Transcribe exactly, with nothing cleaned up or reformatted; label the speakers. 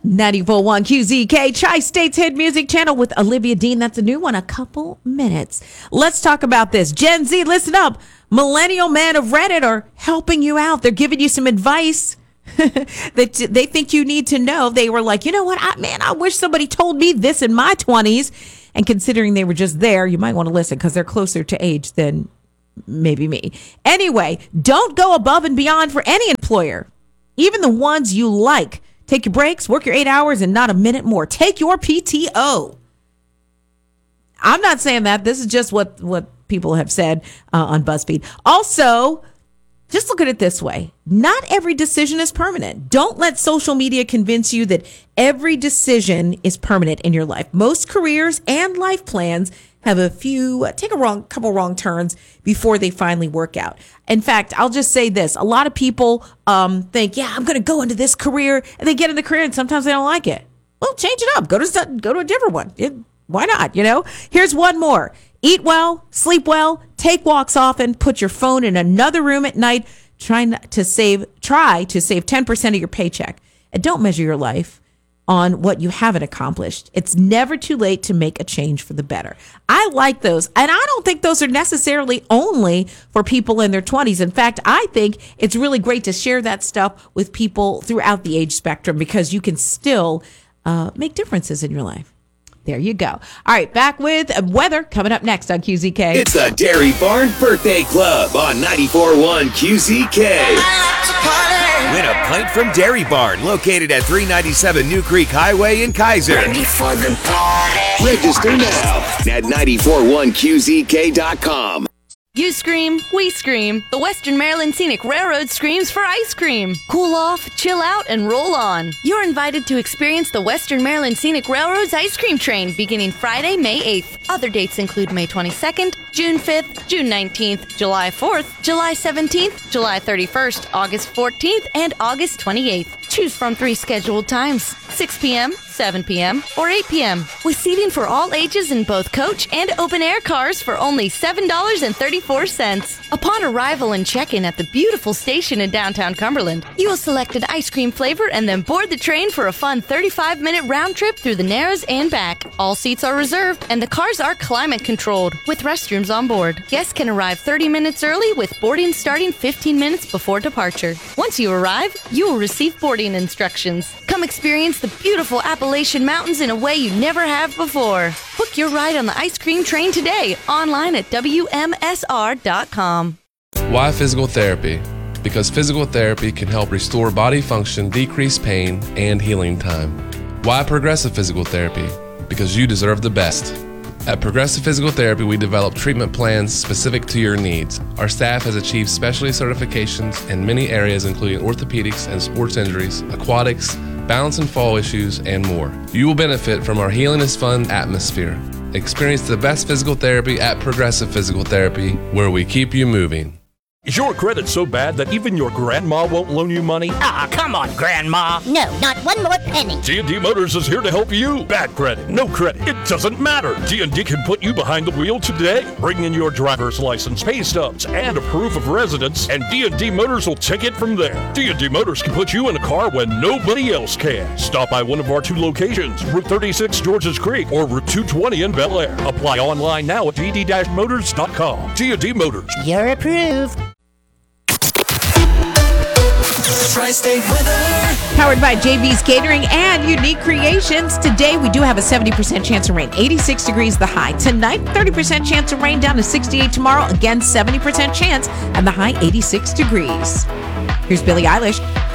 Speaker 1: ninety-four point one Q Z K, Tri-State's hit music channel with Olivia Dean. That's a new one, a couple minutes. Let's talk about this. Gen Z, listen up. Millennial men of Reddit are helping you out. They're giving you some advice that they think you need to know. They were like, you know what, I, man, I wish somebody told me this in my twenties. And considering they were just there, you might want to listen because they're closer to age than maybe me. Anyway, don't go above and beyond for any employer, even the ones you like. Take your breaks, work your eight hours and not a minute more. Take your P T O. I'm not saying that. This is just what, what people have said uh, on BuzzFeed. Also, just look at it this way. Not every decision is permanent. Don't let social media convince you that every decision is permanent in your life. Most careers and life plans have a few, uh, take a wrong, couple wrong turns before they finally work out. In fact, I'll just say this. A lot of people um, think, yeah, I'm going to go into this career, and they get in the career and sometimes they don't like it. Well, change it up. Go to, go to a different one. It, why not? You know, here's one more. Eat well, sleep well, take walks often, put your phone in another room at night, trying to save, try to save ten percent of your paycheck. And don't measure your life on what you haven't accomplished. It's never too late to make a change for the better. I like those. And I don't think those are necessarily only for people in their twenties. In fact, I think it's really great to share that stuff with people throughout the age spectrum because you can still uh, make differences in your life. There you go. All right, back with weather coming up next on Q Z K.
Speaker 2: It's the Dairy Barn Birthday Club on ninety-four point one Q Z K. Win a pint from Dairy Barn, located at three ninety-seven New Creek Highway in Kaiser. Ready for the party. Register now at ninety-four point one Q Z K dot com.
Speaker 3: You scream, we scream. The Western Maryland Scenic Railroad screams for ice cream. Cool off, chill out, and roll on. You're invited to experience the Western Maryland Scenic Railroad's ice cream train beginning Friday, May eighth. Other dates include May twenty-second, June fifth, June nineteenth, July fourth, July seventeenth, July thirty-first, August fourteenth, and August twenty-eighth. Choose from three scheduled times, six p.m., seven p.m., or eight p.m. with seating for all ages in both coach and open-air cars for only seven dollars and thirty-four cents. Upon arrival and check-in at the beautiful station in downtown Cumberland, you will select an ice cream flavor and then board the train for a fun thirty-five minute round trip through the Narrows and back. All seats are reserved, and the cars are climate-controlled with restrooms on board. Guests can arrive thirty minutes early with boarding starting fifteen minutes before departure. Once you arrive, you will receive boarding instructions. Come experience the beautiful Appalachian Mountains in a way you never have before. Book your ride on the ice cream train today online at W M S R dot com.
Speaker 4: Why physical therapy? Because physical therapy can help restore body function, decrease pain, and healing time. Why progressive physical therapy? Because you deserve the best. At Progressive Physical Therapy, we develop treatment plans specific to your needs. Our staff has achieved specialty certifications in many areas, including orthopedics and sports injuries, aquatics, balance and fall issues, and more. You will benefit from our Healing is Fun atmosphere. Experience the best physical therapy at Progressive Physical Therapy, where we keep you moving.
Speaker 5: Is your credit so bad that even your grandma won't loan you money?
Speaker 6: Ah, come on, Grandma. No, not one more penny.
Speaker 5: D and D Motors is here to help you. Bad credit, no credit, it doesn't matter. D and D can put you behind the wheel today. Bring in your driver's license, pay stubs, and a proof of residence, and D and D Motors will take it from there. D and D Motors can put you in a car when nobody else can. Stop by one of our two locations, Route thirty-six, Georges Creek, or Route two twenty in Bel Air. Apply online now at d d motors dot com. D and D Motors.
Speaker 6: You're approved.
Speaker 2: Tri-State weather.
Speaker 1: Powered by J B's Catering and Unique Creations. Today, we do have a seventy percent chance of rain. eighty-six degrees the high. Tonight, thirty percent chance of rain down to sixty-eight tomorrow. Again, seventy percent chance and the high eighty-six degrees. Here's Billie Eilish.